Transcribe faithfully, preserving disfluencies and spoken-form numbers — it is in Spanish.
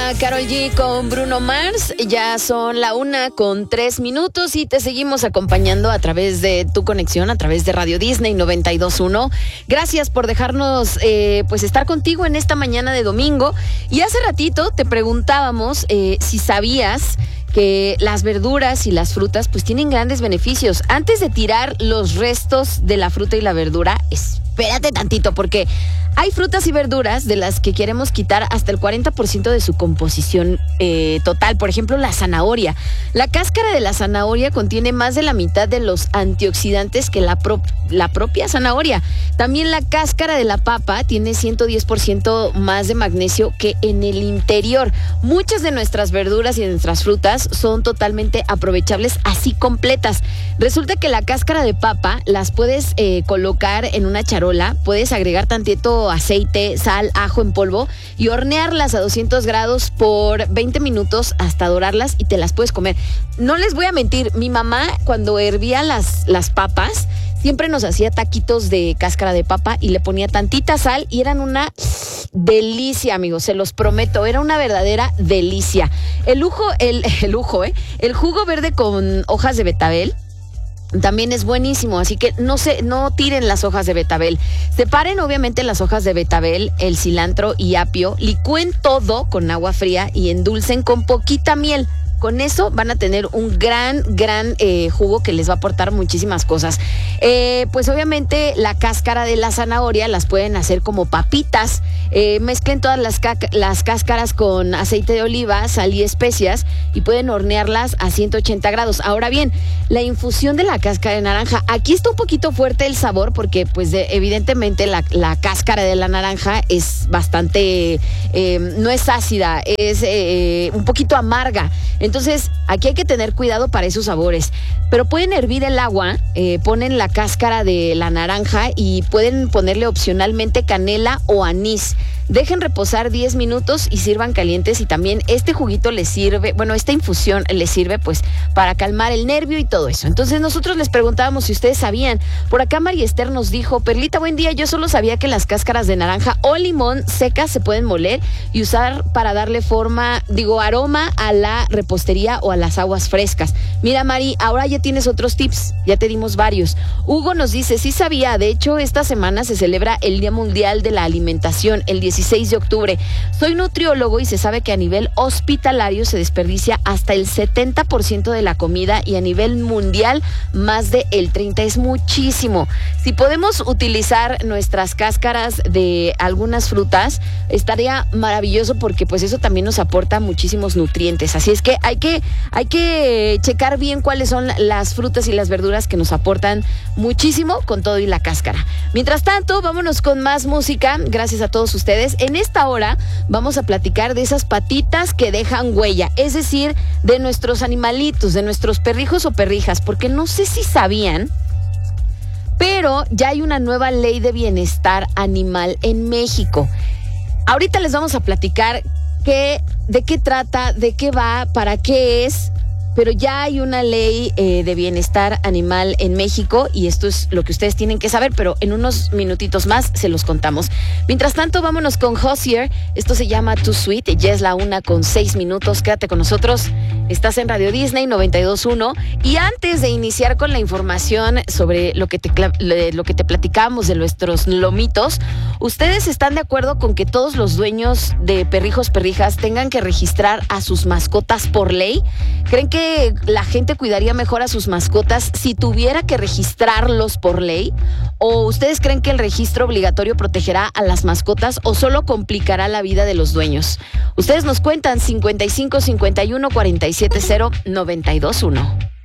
era Karol G con Bruno Mars. Ya son la una con tres minutos y te seguimos acompañando a través de tu conexión, a través de Radio Disney noventa y dos punto uno. Gracias por dejarnos eh, pues estar contigo en esta mañana de domingo. Y hace ratito te preguntábamos eh, si sabías que las verduras y las frutas pues tienen grandes beneficios. Antes de tirar los restos de la fruta y la verdura, espérate tantito, porque hay frutas y verduras de las que queremos quitar hasta el cuarenta por ciento de su composición eh, total. Por ejemplo, la zanahoria. La cáscara de la zanahoria contiene más de la mitad de los antioxidantes que la, pro- la propia zanahoria. También la cáscara de la papa tiene ciento diez por ciento más de magnesio que en el interior. Muchas de nuestras verduras y de nuestras frutas son totalmente aprovechables así completas. Resulta que la cáscara de papa las puedes eh, colocar en una charola, puedes agregar tantito aceite, sal, ajo en polvo y hornearlas a doscientos grados por veinte minutos hasta dorarlas y te las puedes comer. No les voy a mentir, mi mamá cuando hervía las, las papas siempre nos hacía taquitos de cáscara de papa y le ponía tantita sal y eran una delicia, amigos, se los prometo, era una verdadera delicia. El lujo, el, el lujo, ¿eh? El jugo verde con hojas de betabel también es buenísimo, así que no se, no tiren las hojas de betabel. Separen obviamente las hojas de betabel, el cilantro y apio, licúen todo con agua fría y endulcen con poquita miel. Con eso van a tener un gran, gran eh, jugo que les va a aportar muchísimas cosas. Eh, pues obviamente la cáscara de la zanahoria las pueden hacer como papitas. Eh, mezclen todas las, cac- las cáscaras con aceite de oliva, sal y especias y pueden hornearlas a ciento ochenta grados. Ahora bien, la infusión de la cáscara de naranja. Aquí está un poquito fuerte el sabor porque pues de, evidentemente la, la cáscara de la naranja es bastante, eh, no es ácida, es eh, un poquito amarga. Entonces, aquí hay que tener cuidado para esos sabores. Pero pueden hervir el agua, eh, ponen la cáscara de la naranja y pueden ponerle opcionalmente canela o anís. Dejen reposar diez minutos y sirvan calientes y también este juguito les sirve, bueno, esta infusión les sirve pues para calmar el nervio y todo eso. Entonces nosotros les preguntábamos si ustedes sabían. Por acá María Esther nos dijo, Perlita, buen día, yo solo sabía que las cáscaras de naranja o limón secas se pueden moler y usar para darle forma, digo, aroma a la repostería o a las aguas frescas. Mira, Mari, ahora ya tienes otros tips, ya te dimos varios. Hugo nos dice, sí sabía, de hecho esta semana se celebra el Día Mundial de la Alimentación, el dieciséis de octubre. Soy nutriólogo y se sabe que a nivel hospitalario se desperdicia hasta el setenta por ciento de la comida y a nivel mundial más de el treinta por ciento. Es muchísimo. Si podemos utilizar nuestras cáscaras de algunas frutas, estaría maravilloso porque pues eso también nos aporta muchísimos nutrientes. Así es que hay que, hay que checar bien cuáles son las frutas y las verduras que nos aportan muchísimo con todo y la cáscara. Mientras tanto, vámonos con más música. Gracias a todos ustedes. En esta hora vamos a platicar de esas patitas que dejan huella, es decir, de nuestros animalitos, de nuestros perrijos o perrijas, porque no sé si sabían, pero ya hay una nueva ley de bienestar animal en México. Ahorita les vamos a platicar qué, de qué trata, de qué va, para qué es, pero ya hay una ley eh, de bienestar animal en México y esto es lo que ustedes tienen que saber, pero en unos minutitos más se los contamos. Mientras tanto, vámonos con Hozier. Esto se llama Too Sweet, ya es la una con seis minutos. Quédate con nosotros. Estás en Radio Disney noventa y dos punto uno. Y antes de iniciar con la información sobre lo que te, lo que te platicamos de nuestros lomitos, ¿ustedes están de acuerdo con que todos los dueños de perrijos, perrijas tengan que registrar a sus mascotas por ley? ¿Creen que la gente cuidaría mejor a sus mascotas si tuviera que registrarlos por ley? ¿O ustedes creen que el registro obligatorio protegerá a las mascotas o solo complicará la vida de los dueños? Ustedes nos cuentan cincuenta y cinco cincuenta y uno cuarenta y siete cero noventa y dos punto uno.